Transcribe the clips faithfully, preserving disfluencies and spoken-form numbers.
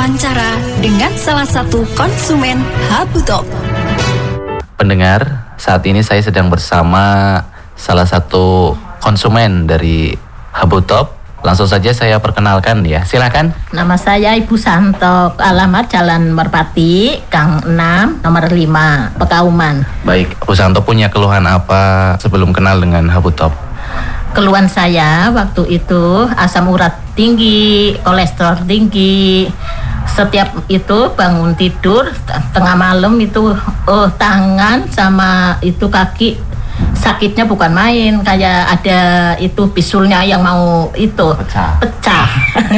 wawancara dengan salah satu konsumen Habutop. Pendengar, saat ini saya sedang bersama salah satu konsumen dari Habutop. Langsung saja saya perkenalkan ya, silakan. Nama saya Ibu Santo, alamat Jalan Merpati, Gang enam, nomor lima, Pekauman. Baik, Bu Santo punya keluhan apa sebelum kenal dengan Habutop? Keluhan saya waktu itu asam urat tinggi, kolesterol tinggi. Setiap itu bangun tidur tengah malam itu oh tangan sama itu kaki sakitnya bukan main, kayak ada itu bisulnya yang mau itu pecah. pecah.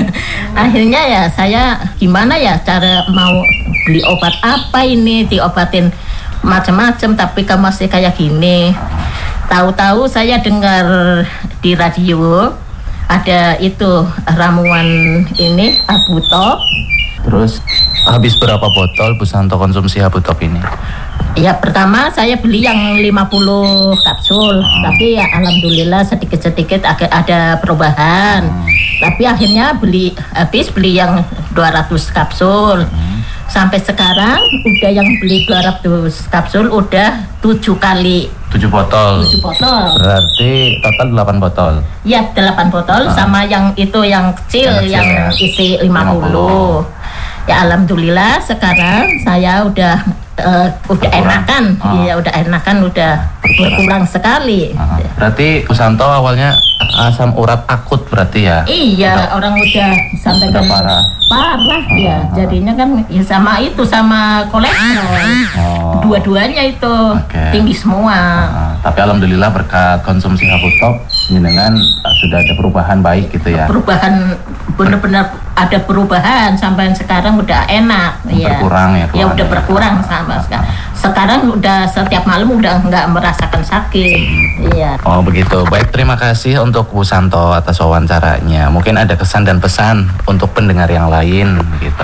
Akhirnya ya saya gimana ya cara mau beli obat apa ini, diobatin macam-macam tapi kamu masih kayak gini. Tahu-tahu saya dengar di radio ada itu ramuan ini Habutop. Terus habis berapa botol Bu Santo konsumsi Habutop ini? Ya pertama saya beli yang lima puluh kapsul, hmm. tapi ya alhamdulillah sedikit-sedikit agak ada perubahan. Hmm. Tapi akhirnya beli habis beli yang dua ratus kapsul. Hmm. Sampai sekarang udah yang beli dua ratus kapsul udah tujuh kali. tujuh botol. tujuh botol. Berarti total delapan botol. Iya, delapan botol. Hmm. Sama yang itu yang kecil yang, yang ya. Isi lima puluh. Ya alhamdulillah sekarang saya udah uh, udah berkurang. enakan, iya oh. udah enakan, udah berkurang, berkurang sekali. Uh, berarti Bu Santo awalnya asam urat akut berarti ya? Iya, udah, orang udah sampai udah parah. Parah uh, ya, uh, jadinya kan ya sama itu sama kolesterol, oh. dua-duanya itu okay. tinggi semua. Uh, tapi alhamdulillah berkat konsumsi Habutop, dengan uh, sudah ada perubahan baik gitu ya? Perubahan benar-benar ada perubahan sampai sekarang udah enak. Berkurang ya? Ya udah berkurang sama sekarang. Sekarang udah setiap malam udah nggak merasakan sakit. Iya. Oh begitu. Baik, terima kasih untuk Bu Santo atas wawancaranya. Mungkin ada kesan dan pesan untuk pendengar yang lain gitu.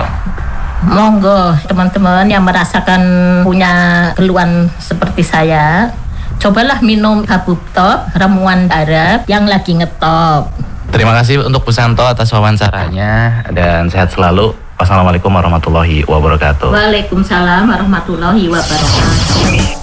Monggo teman-teman yang merasakan punya keluhan seperti saya, cobalah minum Habutop ramuan Arab yang lagi ngetop. Terima kasih untuk Bu Santo atas wawancaranya dan sehat selalu. Wassalamualaikum warahmatullahi wabarakatuh. Waalaikumsalam warahmatullahi wabarakatuh.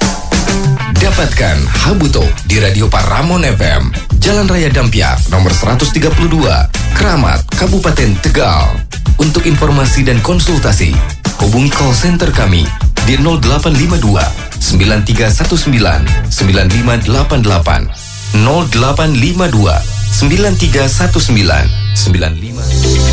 Dapatkan Habutop di Radio Paramon F M, Jalan Raya Dampia, nomor seratus tiga puluh dua, Kramat, Kabupaten Tegal. Untuk informasi dan konsultasi, hubungi call center kami di nol delapan lima dua sembilan tiga satu sembilan sembilan lima delapan delapan nol delapan lima dua sembilan tiga satu sembilan sembilan lima